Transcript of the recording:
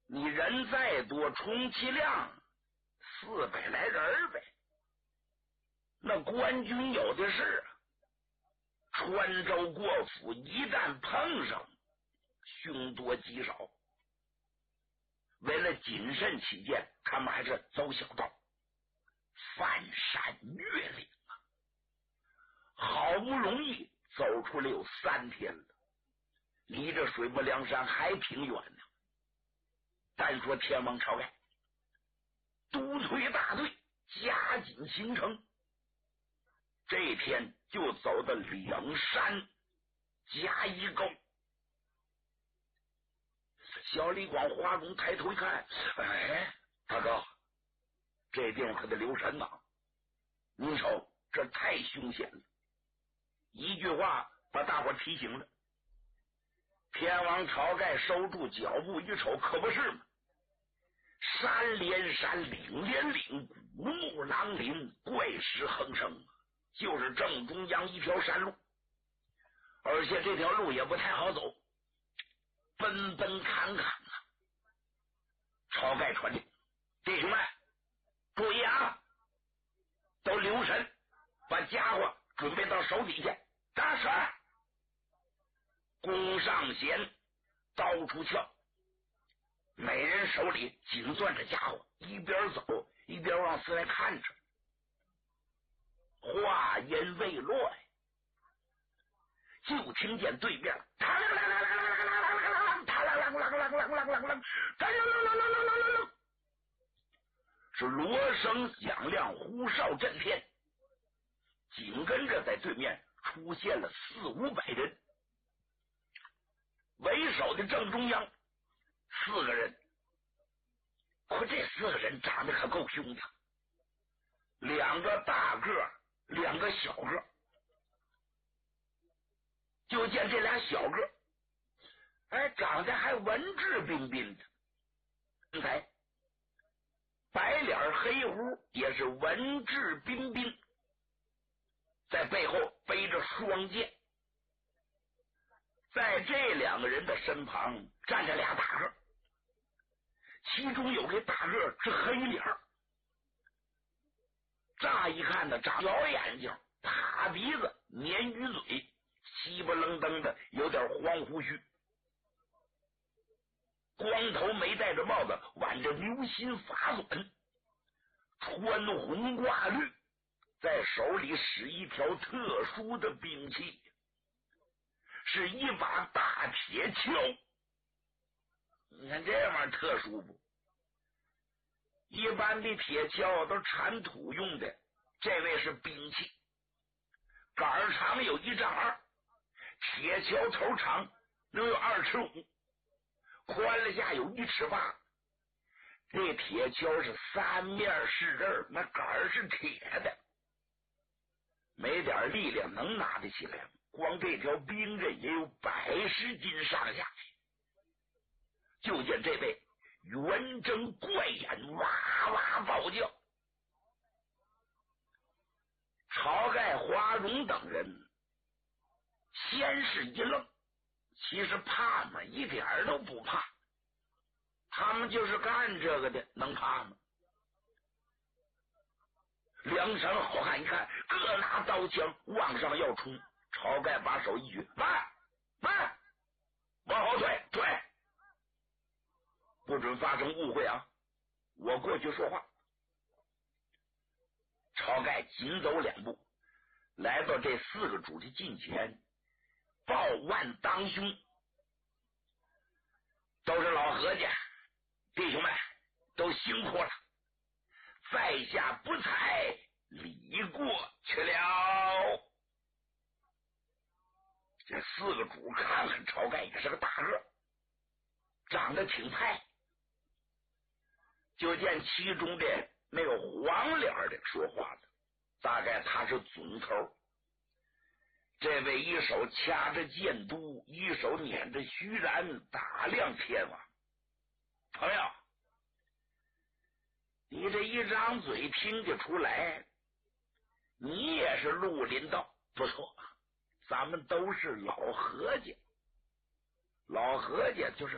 你人再多，充其量400来人呗。那官军有的是，川州过府一旦碰上，凶多吉少。为了谨慎起见，他们还是走小道，翻山越岭啊！好不容易走出了有3天了，离这水泊梁山还挺远呢。单说天王晁盖督推大队加紧行程，这天就走到两山夹一沟。小李广华中抬头一看，哎，大哥，这地方可得留神呐！您瞅，这太凶险了。一句话把大伙提醒了。天王晁盖收住脚步一瞅，可不是吗？山连山，岭连岭，古木狼林，怪石横生，就是正中央一条山路，而且这条路也不太好走，奔奔坎坎啊！晁盖传令，弟兄们注意啊，都留神，把家伙准备到手底下。打闪，弓上弦，刀出鞘，每人手里紧攥着家伙，一边走一边往四外看着。话音未落，就听见对面哒啦啦啦啦啦啦啦啦啦哒啦啦啦啦啦啦啦啦啦哒啦啦啦啦啦啦啦，是锣声响亮，呼哨震天。紧跟着在对面出现了400-500人，为首的正中央4个人，可这4个人长得可够凶的，2个大个，2个小个。就见这俩小个，哎，长得还文质彬彬的，身材白脸黑胡，也是文质彬彬，在背后背着双剑。在这2个人的身旁站着俩大个，其中有个大个是黑脸，乍一看呢，长小眼睛，大鼻子，鲶鱼嘴，稀巴愣登的，有点黄胡须，光头没戴着帽子，挽着牛心发短，穿红挂绿，在手里使一条特殊的兵器，是一把大铁锹。你看这玩意儿特殊不？一般的铁锹都铲土用的，这位是兵器，杆长有1丈2，铁锹头长能有2尺5，宽了下有1尺8。这铁锹是3面是刃，那杆是铁的，没点力量能拿得起来，光这条兵刃也有110斤上下。就见这位圆睁怪眼哇哇暴叫。晁盖、华容等人先是一愣，其实怕吗？一点都不怕，他们就是干这个的，能怕吗？梁山好汉一看，各拿刀枪往上要冲。晁盖把手一举，慢慢，往后退，退，不准发生误会啊！我过去说话。晁盖紧走2步，来到这4个主的近前，抱腕当胸，都是老何家弟兄们，都辛苦了，在下不才，礼过去了。这4个主看看晁盖也是个大个，长得挺派。就见其中的那个黄脸的说话的，大概他是总头。这位一手掐着剑都，一手捻着须髯，打量天王。朋友，你这一张嘴听得出来，你也是绿林道，不错，咱们都是老何家。老何家就是